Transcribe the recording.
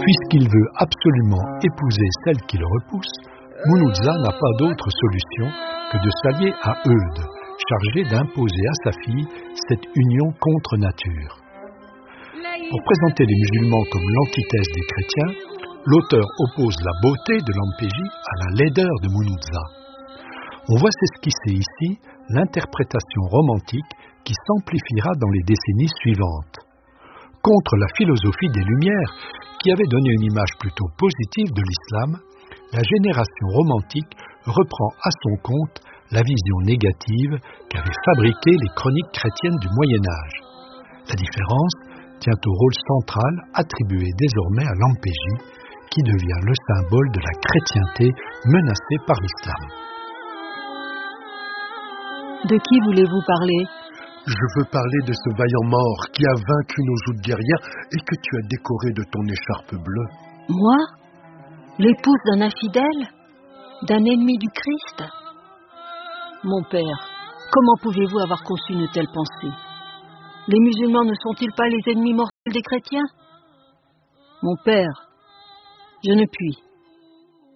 Puisqu'il veut absolument épouser celle qui le repousse, Munuza n'a pas d'autre solution que de s'allier à Eudes, chargé d'imposer à sa fille cette union contre nature. Pour présenter les musulmans comme l'antithèse des chrétiens, l'auteur oppose la beauté de Lampeji à la laideur de Munuza. On voit s'esquisser ici l'interprétation romantique qui s'amplifiera dans les décennies suivantes. Contre la philosophie des Lumières, qui avait donné une image plutôt positive de l'islam, la génération romantique reprend à son compte la vision négative qu'avaient fabriquée les chroniques chrétiennes du Moyen-Âge. La différence tient au rôle central attribué désormais à Lampeji, qui devient le symbole de la chrétienté menacée par l'islam. De qui voulez-vous parler ? Je veux parler de ce vaillant mort qui a vaincu nos joutes guerrières et que tu as décoré de ton écharpe bleue. Moi ? L'épouse d'un infidèle ? D'un ennemi du Christ ? Mon père, comment pouvez-vous avoir conçu une telle pensée ? Les musulmans ne sont-ils pas les ennemis mortels des chrétiens ? Mon père, je ne puis.